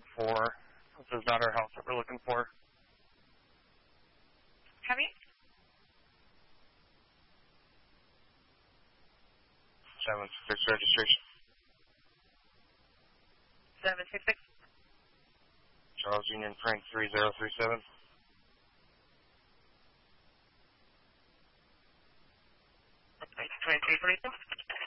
code 4. This is not our house that we're looking for. Copy. 766 registration. 766. Charles Union Frank 3037. Okay, 2342.